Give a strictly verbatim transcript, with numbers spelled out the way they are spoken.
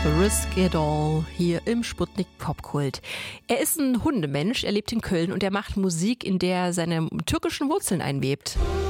Risk It All hier im Sputnik Popkult. Er ist ein Hundemensch, er lebt in Köln und er macht Musik, in der er seine türkischen Wurzeln einwebt.